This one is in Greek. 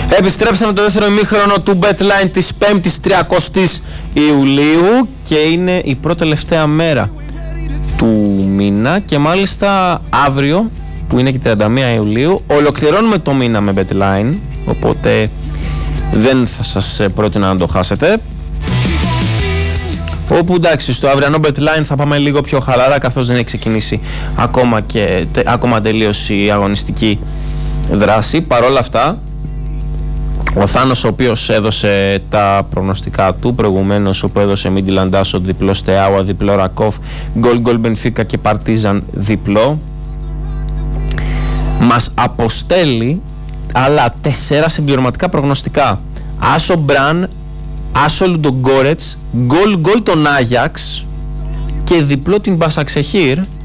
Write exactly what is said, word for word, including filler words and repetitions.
Επιστρέψαμε το δεύτερο ημίχρονο του BetLine της πέμπτης τριακοστής Ιουλίου και είναι η πρώτη τελευταία μέρα του μήνα και μάλιστα αύριο που είναι και τριάντα μία Ιουλίου ολοκληρώνουμε το μήνα με BetLine, οπότε δεν θα σας πρότεινα να το χάσετε. Όπου εντάξει, στο αυριανό BetLine θα πάμε λίγο πιο χαλαρά καθώς δεν έχει ξεκινήσει ακόμα, και, τε, ακόμα τελείως η αγωνιστική δράση. Παρ' όλα αυτά, ο Θάνος, ο οποίος έδωσε τα προγνωστικά του προηγουμένως, όπου έδωσε Midland Άσο διπλό, Στεάουα διπλό, Ρακόφ, γκολ γκολ Μπενφίκα και Παρτίζαν διπλό, μας αποστέλει άλλα τέσσερα συμπληρωματικά προγνωστικά. Άσο Μπραν, Άσο Λουντογκόρετς, γκολ γκολ τον Άγιαξ και διπλό την Μπασαξεχήρ